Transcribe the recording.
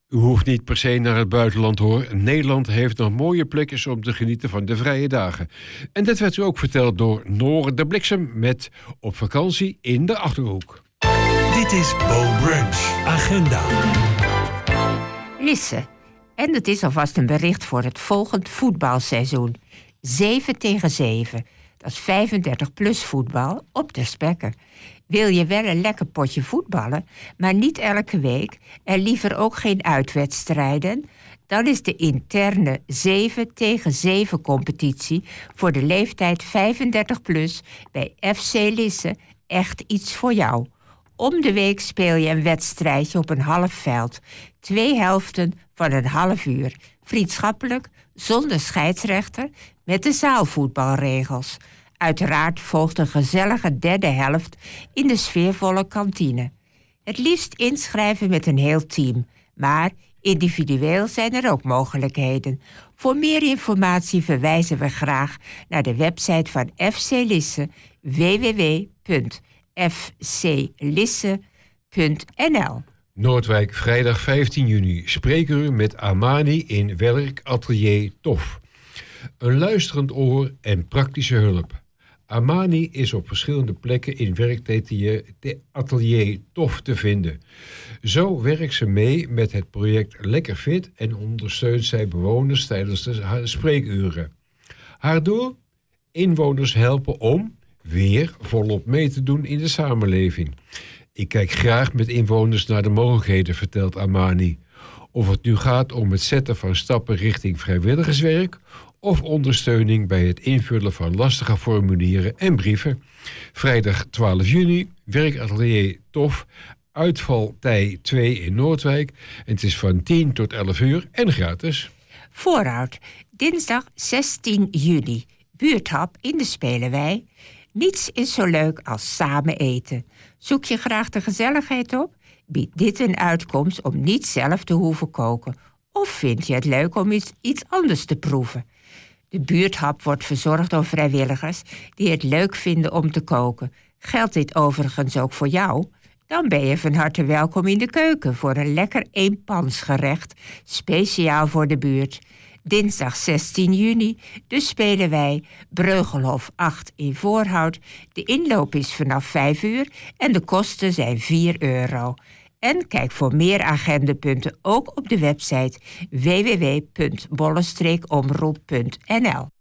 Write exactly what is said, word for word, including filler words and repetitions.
U hoeft niet per se naar het buitenland hoor. Nederland heeft nog mooie plekjes om te genieten van de vrije dagen. En dat werd u ook verteld door Noor de Bliksem met Op vakantie in de Achterhoek. Dit is Bo Brunch Agenda. Lisse. En het is alvast een bericht voor het volgend voetbalseizoen. zeven tegen zeven. Dat is vijfendertig plus voetbal op de spekken. Wil je wel een lekker potje voetballen, maar niet elke week en liever ook geen uitwedstrijden? Dan is de interne zeven tegen zeven competitie voor de leeftijd vijfendertig plus bij F C Lisse echt iets voor jou. Om de week speel je een wedstrijdje op een half veld. Twee helften van een half uur. Vriendschappelijk, zonder scheidsrechter, met de zaalvoetbalregels. Uiteraard volgt een gezellige derde helft in de sfeervolle kantine. Het liefst inschrijven met een heel team, maar individueel zijn er ook mogelijkheden. Voor meer informatie verwijzen we graag naar de website van F C Lisse w w w punt f c lisse punt n l. Noordwijk, vrijdag vijftien juni. Spreekuur met Amani in Werkatelier Tof. Een luisterend oor en praktische hulp. Amani is op verschillende plekken in Werkatelier Tof te vinden. Zo werkt ze mee met het project Lekker Fit en ondersteunt zij bewoners tijdens de spreekuren. Haar doel? Inwoners helpen om weer volop mee te doen in de samenleving. Ik kijk graag met inwoners naar de mogelijkheden, vertelt Amani. Of het nu gaat om het zetten van stappen richting vrijwilligerswerk of ondersteuning bij het invullen van lastige formulieren en brieven. Vrijdag twaalf juni, Werkatelier Tof, uitvaltij twee in Noordwijk. En het is van tien tot elf uur en gratis. Voorhoud, dinsdag zestien juni, buurthap in de Spelenwei. Niets is zo leuk als samen eten. Zoek je graag de gezelligheid op? Biedt dit een uitkomst om niet zelf te hoeven koken? Of vind je het leuk om iets, iets anders te proeven? De buurthap wordt verzorgd door vrijwilligers die het leuk vinden om te koken. Geldt dit overigens ook voor jou? Dan ben je van harte welkom in de keuken voor een lekker eenpansgerecht, speciaal voor de buurt. Dinsdag zestien juni, dus spelen wij Breugelhof acht in Voorhout. De inloop is vanaf vijf uur en de kosten zijn vier euro. En kijk voor meer agendapunten ook op de website w w w punt bolle streek omroep punt n l.